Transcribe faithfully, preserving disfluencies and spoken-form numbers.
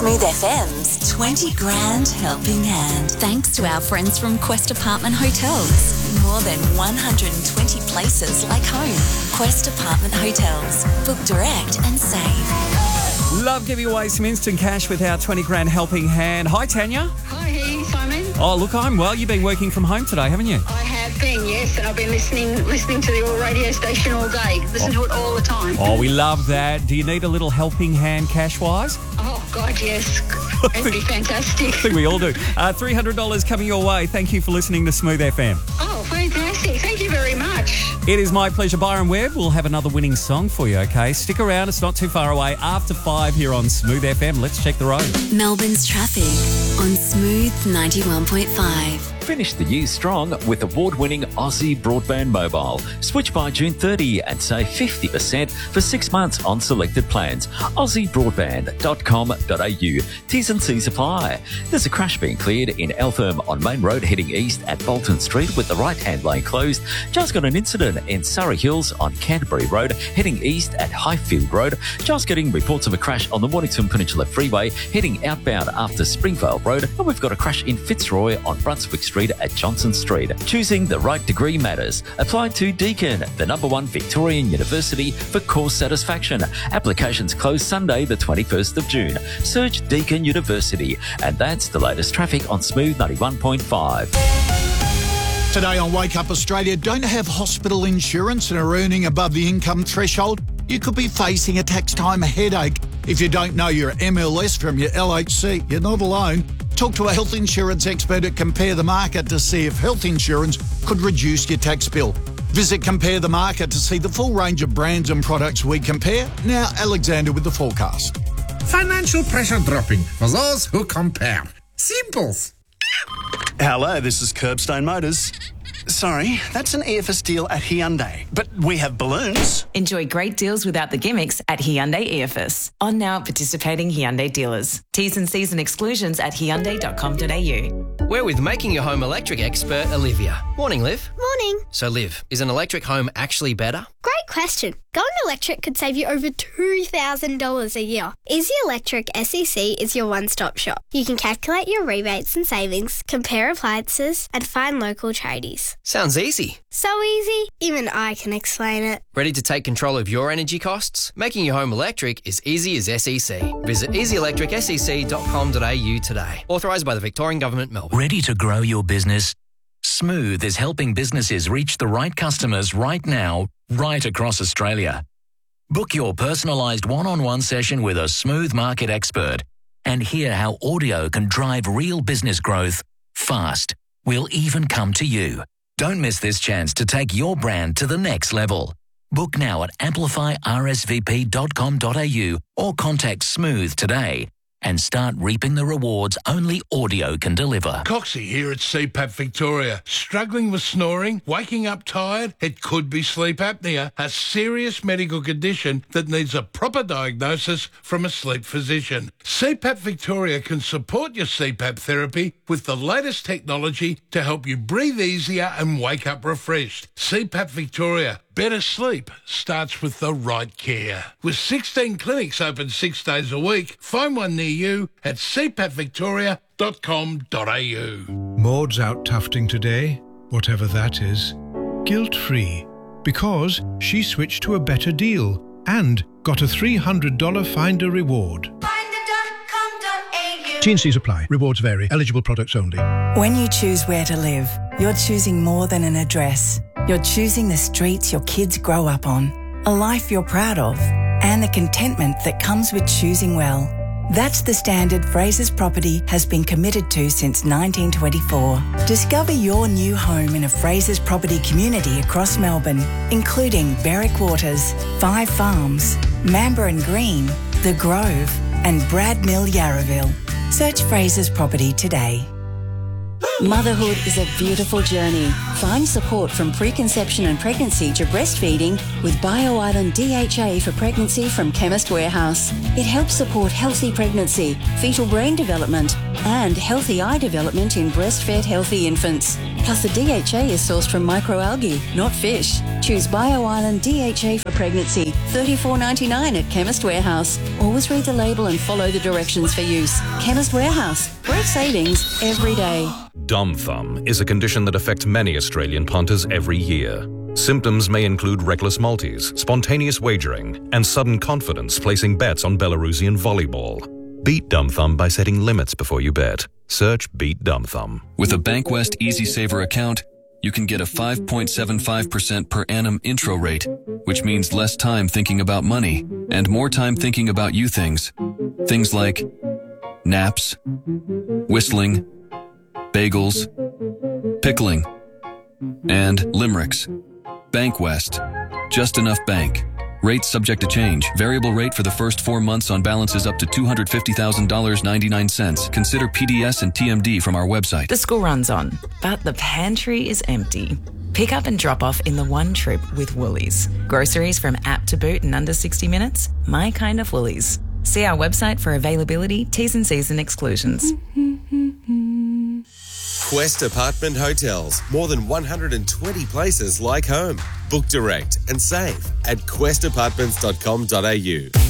Smooth F M's twenty grand helping hand. Thanks to our friends from Quest Apartment Hotels. More than one hundred twenty places like home. Quest Apartment Hotels. Book direct and save. Love giving away some instant cash with our twenty grand helping hand. Hi, Tanya. Hi, Simon. Oh, look, I'm well. You've been working from home today, haven't you? I have been, yes, and I've been listening listening to the radio station all day. Listen oh. to it all the time. Oh, we love that. Do you need a little helping hand cash-wise? Oh, God, yes. That'd be fantastic. I think we all do. Uh, three hundred dollars coming your way. Thank you for listening to Smooth F M. Oh, fantastic. Thank you very much. It is my pleasure. Byron Webb will have another winning song for you, okay? Stick around. It's not too far away. After five here on Smooth F M. Let's check the road. Melbourne's traffic on Smooth ninety-one point five. Finish the year strong with award-winning Aussie Broadband Mobile. Switch by June thirtieth and save fifty percent for six months on selected plans. aussie broadband dot com dot a u. T's and C's apply. There's a crash being cleared in Eltham on Main Road heading east at Bolton Street with the right-hand lane closed. Just got an incident in Surrey Hills on Canterbury Road heading east at Highfield Road. Just getting reports of a crash on the Mornington Peninsula Freeway heading outbound after Springvale Road. And we've got a crash in Fitzroy on Brunswick Street at Johnson Street. Choosing the right degree matters. Apply to Deakin, the number one Victorian university for course satisfaction. Applications close Sunday the twenty-first of June. Search Deakin University. And that's the latest traffic on Smooth ninety-one point five. Today on Wake Up Australia, don't have hospital insurance and are earning above the income threshold? You could be facing a tax time headache. If you don't know your M L S from your L H C, you're not alone. Talk to a health insurance expert at Compare the Market to see if health insurance could reduce your tax bill. Visit Compare the Market to see the full range of brands and products we compare. Now, Alexander with the forecast. Financial pressure dropping for those who compare. Simples. Hello, this is Curbstone Motors. Sorry, that's an E F S deal at Hyundai, but we have balloons. Enjoy great deals without the gimmicks at Hyundai E F S. On now at participating Hyundai dealers. T's and C's and exclusions at hyundai dot com dot a u. We're with Making Your Home Electric expert Olivia. Morning, Liv. Morning. So, Liv, is an electric home actually better? Great question. Going electric could save you over two thousand dollars a year. Easy Electric S E C is your one-stop shop. You can calculate your rebates and savings, compare appliances, and find local tradies. Sounds easy. So easy, even I can explain it. Ready to take control of your energy costs? Making your home electric is easy as S E C. Visit easy electric s e c dot com dot a u today. Authorised by the Victorian Government, Melbourne. Ready to grow your business? Smooth is helping businesses reach the right customers right now, right across Australia. Book your personalised one-on-one session with a Smooth market expert and hear how audio can drive real business growth fast. We'll even come to you. Don't miss this chance to take your brand to the next level. Book now at amplify r s v p dot com dot a u or contact Smooth today and start reaping the rewards only audio can deliver. Coxie here at C PAP Victoria. Struggling with snoring? Waking up tired? It could be sleep apnea, a serious medical condition that needs a proper diagnosis from a sleep physician. C PAP Victoria can support your C PAP therapy with the latest technology to help you breathe easier and wake up refreshed. C PAP Victoria. Better sleep starts with the right care. With sixteen clinics open six days a week, find one near you at c pap victoria dot com dot a u. Maud's out tufting today, whatever that is, guilt-free, because she switched to a better deal and got a three hundred dollars Finder reward. T and C's apply. Rewards vary. Eligible products only. When you choose where to live, you're choosing more than an address. You're choosing the streets your kids grow up on, a life you're proud of, and the contentment that comes with choosing well. That's the standard Fraser's Property has been committed to since nineteen twenty-four. Discover your new home in a Fraser's Property community across Melbourne, including Berwick Waters, Five Farms, Mamba and Green, The Grove, and Brad Mill Yarraville. Search Fraser's Property today. Motherhood is a beautiful journey. Find support from preconception and pregnancy to breastfeeding with BioIsland D H A for pregnancy from Chemist Warehouse. It helps support healthy pregnancy, fetal brain development, and healthy eye development in breastfed healthy infants. Plus, the D H A is sourced from microalgae, not fish. Choose BioIsland D H A for pregnancy, thirty-four ninety-nine at Chemist Warehouse. Always read the label and follow the directions for use. Chemist Warehouse. Great savings every day. Dumb thumb is a condition that affects many Australian punters every year. Symptoms may include reckless multis, spontaneous wagering, and sudden confidence placing bets on Belarusian volleyball. Beat dumb thumb by setting limits before you bet. Search Beat Dumb Thumb. With a Bankwest Easy Saver account, you can get a five point seven five percent per annum intro rate, which means less time thinking about money and more time thinking about you things. Things like naps, whistling, bagels, pickling, and limericks. Bankwest. Just enough bank. Rates subject to change. Variable rate for the first four months on balances up to two hundred fifty thousand dollars and ninety-nine cents. Consider P D S and T M D from our website. The school runs on, but the pantry is empty. Pick up and drop off in the one trip with Woolies. Groceries from app to boot in under sixty minutes. My kind of Woolies. See our website for availability, T's and C's and exclusions. Quest Apartment Hotels. More than one hundred twenty places like home. Book direct and save at quest apartments dot com dot a u.